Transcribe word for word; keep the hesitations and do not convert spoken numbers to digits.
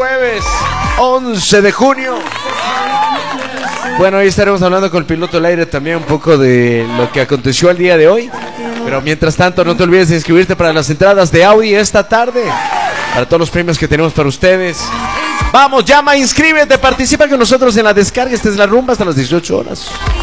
jueves once de junio. Bueno, hoy estaremos hablando con el piloto del aire también un poco de lo que aconteció el día de hoy. Pero mientras tanto, no te olvides de inscribirte para las entradas de Audi esta tarde, para todos los premios que tenemos para ustedes. Vamos, llama, inscríbete, participa con nosotros en la descarga. Esta es la rumba hasta las dieciocho horas.